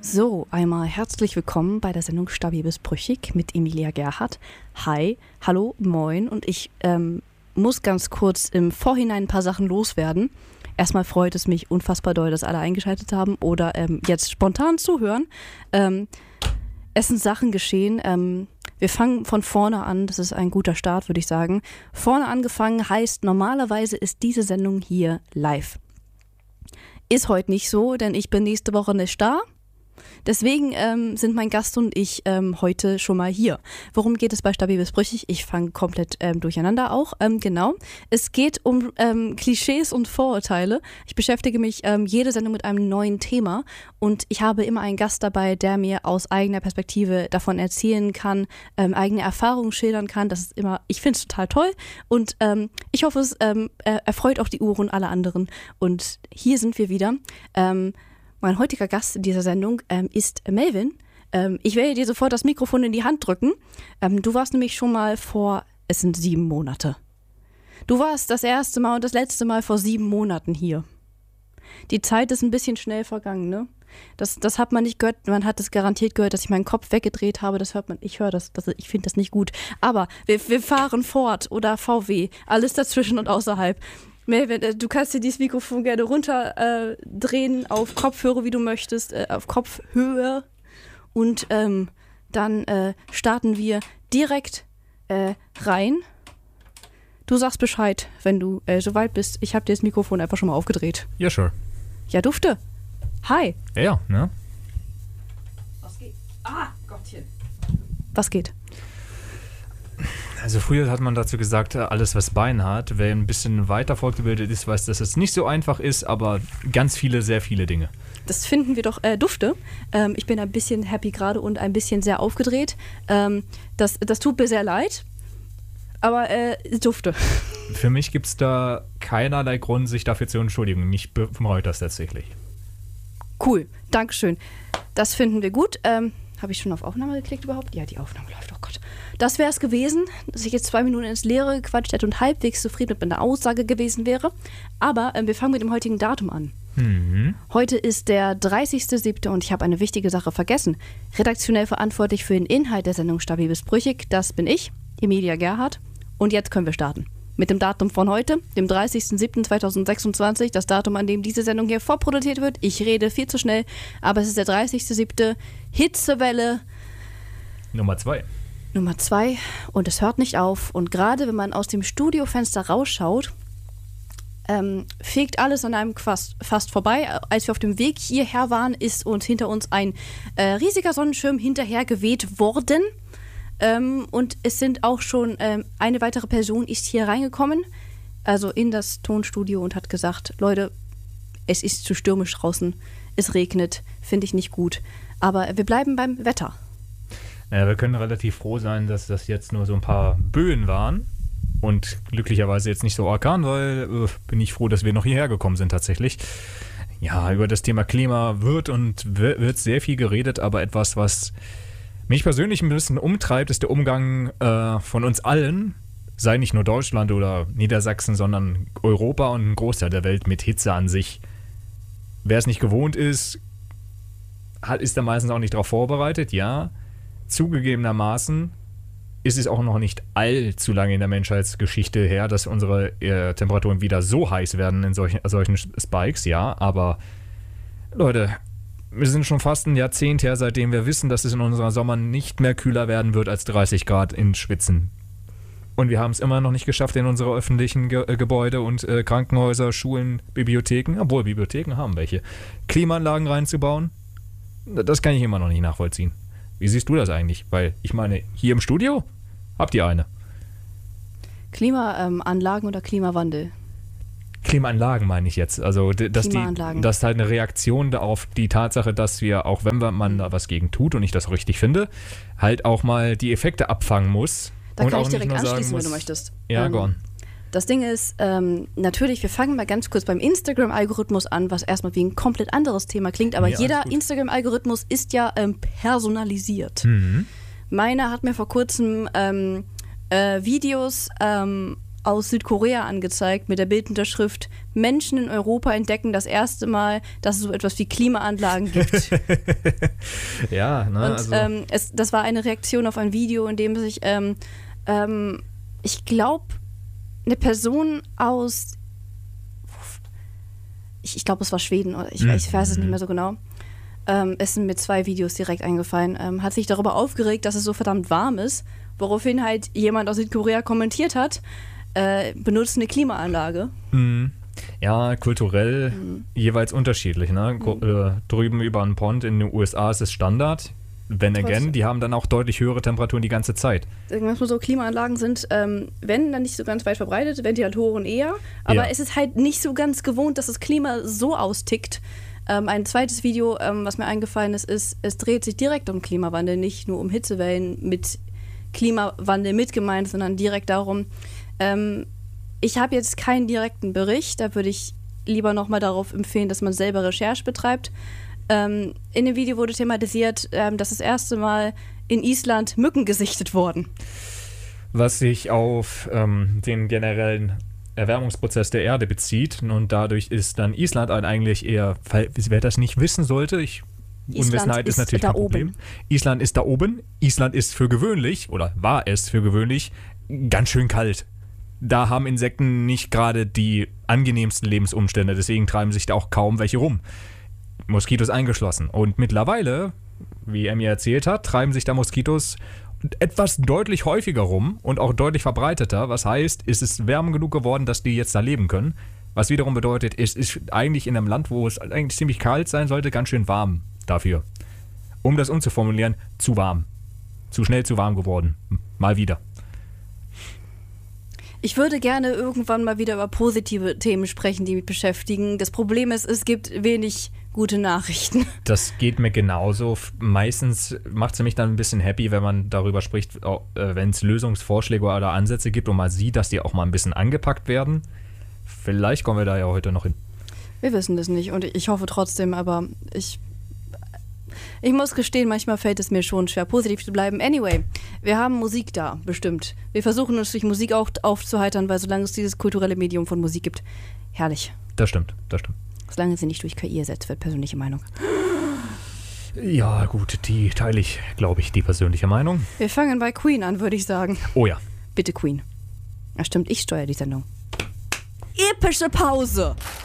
So, einmal herzlich willkommen bei der Sendung Stabil bis Brüchig mit Emilia Gerhardt. Hi, hallo, moin und ich muss ganz kurz im Vorhinein ein paar Sachen loswerden. Erstmal freut es mich unfassbar doll, dass alle eingeschaltet haben oder jetzt spontan zuhören. Es sind Sachen geschehen. Wir fangen von vorne an, das ist ein guter Start, würde ich sagen. Vorne angefangen heißt, normalerweise ist diese Sendung hier live. Ist heute nicht so, denn ich bin nächste Woche nicht da. Deswegen sind mein Gast und ich heute schon mal hier. Worum geht es bei Stabil bis Brüchig? Ich fange komplett durcheinander auch. Genau. Es geht um Klischees und Vorurteile. Ich beschäftige mich jede Sendung mit einem neuen Thema und ich habe immer einen Gast dabei, der mir aus eigener Perspektive davon erzählen kann, eigene Erfahrungen schildern kann. Das ist immer, ich finde es total toll und ich hoffe, es erfreut auch die Uhren und alle anderen. Und hier sind wir wieder. Mein heutiger Gast in dieser Sendung ist Melvin. Ich werde dir sofort das Mikrofon in die Hand drücken. Du warst nämlich schon mal es sind 7 Monate. Du warst das erste Mal und das letzte Mal vor 7 Monaten hier. Die Zeit ist ein bisschen schnell vergangen, ne? Das hat man nicht gehört, man hat es garantiert gehört, dass ich meinen Kopf weggedreht habe, das hört man, ich höre das, ich finde das nicht gut. Aber wir fahren fort oder VW, alles dazwischen und außerhalb. Melvin, du kannst dir dieses Mikrofon gerne runterdrehen auf Kopfhörer, wie du möchtest, auf Kopfhöhe. Und dann starten wir direkt rein. Du sagst Bescheid, wenn du soweit bist. Ich habe dir das Mikrofon einfach schon mal aufgedreht. Ja, sure. Ja, Dufte. Hi. Ja, ne? Was geht? Ah, Gottchen. Was geht? Also früher hat man dazu gesagt, alles was Beine hat. Wer ein bisschen weiter fortgebildet ist, weiß, dass es nicht so einfach ist, aber ganz viele, sehr viele Dinge. Das finden wir doch Dufte. Ich bin ein bisschen happy gerade und ein bisschen sehr aufgedreht. Das tut mir sehr leid, aber Dufte. Für mich gibt es da keinerlei Grund, sich dafür zu entschuldigen. Mich bereut das tatsächlich. Cool, Dankeschön. Das finden wir gut. Habe ich schon auf Aufnahme geklickt überhaupt? Ja, die Aufnahme läuft, oh Gott. Das wäre es gewesen, dass ich jetzt 2 Minuten ins Leere gequatscht hätte und halbwegs zufrieden mit meiner Aussage gewesen wäre. Aber wir fangen mit dem heutigen Datum an. Mhm. Heute ist der 30.07. und ich habe eine wichtige Sache vergessen. Redaktionell verantwortlich für den Inhalt der Sendung Stabil bis Brüchig, das bin ich, Emilia Gerhardt. Und jetzt können wir starten. Mit dem Datum von heute, dem 30.07.2026, das Datum, an dem diese Sendung hier vorproduziert wird. Ich rede viel zu schnell, aber es ist der 30.07. Hitzewelle Nummer 2 und es hört nicht auf. Und gerade wenn man aus dem Studiofenster rausschaut, fegt alles an einem fast vorbei. Als wir auf dem Weg hierher waren, ist uns hinter uns ein riesiger Sonnenschirm hinterher geweht worden. Und es sind auch schon eine weitere Person ist hier reingekommen, also in das Tonstudio und hat gesagt, Leute, es ist zu stürmisch draußen, es regnet, finde ich nicht gut. Aber wir bleiben beim Wetter. Ja, wir können relativ froh sein, dass das jetzt nur so ein paar Böen waren und glücklicherweise jetzt nicht so Orkan, weil bin ich froh, dass wir noch hierher gekommen sind tatsächlich. Ja, über das Thema Klima wird sehr viel geredet, aber etwas, was mich persönlich ein bisschen umtreibt, ist der Umgang von uns allen, sei nicht nur Deutschland oder Niedersachsen, sondern Europa und ein Großteil der Welt mit Hitze an sich. Wer es nicht gewohnt ist da meistens auch nicht darauf vorbereitet, ja. Zugegebenermaßen ist es auch noch nicht allzu lange in der Menschheitsgeschichte her, dass unsere Temperaturen wieder so heiß werden in solchen Spikes, ja. Aber Leute, wir sind schon fast ein Jahrzehnt her, seitdem wir wissen, dass es in unserem Sommer nicht mehr kühler werden wird als 30 Grad in Schwitzen. Und wir haben es immer noch nicht geschafft, in unsere öffentlichen Gebäude und Krankenhäuser, Schulen, Bibliotheken, obwohl Bibliotheken haben welche, Klimaanlagen reinzubauen. Das kann ich immer noch nicht nachvollziehen. Wie siehst du das eigentlich? Weil, ich meine, hier im Studio habt ihr eine. Klimaanlagen oder Klimawandel? Klimaanlagen meine ich jetzt. Also, das ist halt eine Reaktion auf die Tatsache, dass wir, auch wenn man da was gegen tut und ich das richtig finde, halt auch mal die Effekte abfangen muss. Da und kann auch ich direkt nicht nur anschließen, sagen muss, wenn du möchtest. Ja, go on. Das Ding ist, natürlich, wir fangen mal ganz kurz beim Instagram-Algorithmus an, was erstmal wie ein komplett anderes Thema klingt, aber jeder Instagram-Algorithmus ist ja personalisiert. Mhm. Meiner hat mir vor kurzem Videos aus Südkorea angezeigt mit der Bildunterschrift Menschen in Europa entdecken das erste Mal, dass es so etwas wie Klimaanlagen gibt. Ja, ne, Und das war eine Reaktion auf ein Video, in dem sich, ich glaube, eine Person aus, ich glaube, es war Schweden, oder ich weiß es nicht mehr so genau. Es sind mir 2 Videos direkt eingefallen, hat sich darüber aufgeregt, dass es so verdammt warm ist, woraufhin halt jemand aus Südkorea kommentiert hat, benutzt eine Klimaanlage. Ja, kulturell jeweils unterschiedlich. Ne? Drüben über einen Pond in den USA ist es Standard. Wenn again, die haben dann auch deutlich höhere Temperaturen die ganze Zeit. Sagen wir mal so, Klimaanlagen sind, wenn, dann nicht so ganz weit verbreitet, Ventilatoren eher, aber es ist halt nicht so ganz gewohnt, dass das Klima so austickt. Ein zweites Video, was mir eingefallen ist, es dreht sich direkt um Klimawandel, nicht nur um Hitzewellen mit Klimawandel mitgemeint, sondern direkt darum, ich habe jetzt keinen direkten Bericht, da würde ich lieber nochmal darauf empfehlen, dass man selber Recherche betreibt. In dem Video wurde thematisiert, dass das erste Mal in Island Mücken gesichtet wurden. Was sich auf den generellen Erwärmungsprozess der Erde bezieht. Und dadurch ist dann Island eigentlich eher, wer das nicht wissen sollte, Unwissenheit ist natürlich kein Problem. Island ist da oben. Island ist für gewöhnlich, oder war es für gewöhnlich, ganz schön kalt. Da haben Insekten nicht gerade die angenehmsten Lebensumstände, deswegen treiben sich da auch kaum welche rum. Moskitos eingeschlossen. Und mittlerweile, wie er mir erzählt hat, treiben sich da Moskitos etwas deutlich häufiger rum und auch deutlich verbreiteter. Was heißt, es ist wärmer genug geworden, dass die jetzt da leben können. Was wiederum bedeutet, es ist eigentlich in einem Land, wo es eigentlich ziemlich kalt sein sollte, ganz schön warm dafür. Um das umzuformulieren, zu warm. Zu schnell zu warm geworden. Mal wieder. Ich würde gerne irgendwann mal wieder über positive Themen sprechen, die mich beschäftigen. Das Problem ist, es gibt wenig gute Nachrichten. Das geht mir genauso. Meistens macht es mich dann ein bisschen happy, wenn man darüber spricht, wenn es Lösungsvorschläge oder Ansätze gibt und man sieht, dass die auch mal ein bisschen angepackt werden. Vielleicht kommen wir da ja heute noch hin. Wir wissen das nicht und ich hoffe trotzdem, aber ich muss gestehen, manchmal fällt es mir schon schwer, positiv zu bleiben. Anyway, wir haben Musik da, bestimmt. Wir versuchen uns durch Musik auch aufzuheitern, weil solange es dieses kulturelle Medium von Musik gibt, herrlich. Das stimmt, das stimmt. Solange sie nicht durch KI ersetzt wird, persönliche Meinung. Ja, gut, die teile ich, glaube ich, die persönliche Meinung. Wir fangen bei Queen an, würde ich sagen. Oh ja. Bitte, Queen. Ja, stimmt, ich steuere die Sendung. Epische Pause.